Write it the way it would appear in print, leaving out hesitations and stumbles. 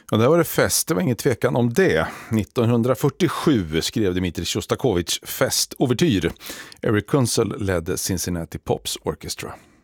Ja, där var det fest, det var ingen tvekan om det. 1947 skrev Dmitri Shostakovich Fest-overtyr. Eric Kunzel ledde Cincinnati Pops Orchestra.